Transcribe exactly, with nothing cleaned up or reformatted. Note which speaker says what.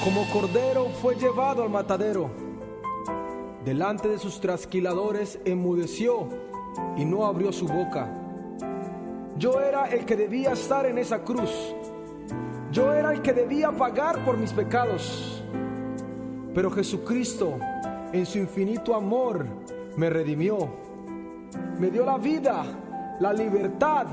Speaker 1: Como cordero fue llevado al matadero. Delante de sus trasquiladores enmudeció y no abrió su boca. Yo era el que debía estar en esa cruz. Yo era el que debía pagar por mis pecados. Pero Jesucristo, en su infinito amor, me redimió. Me dio la vida, la libertad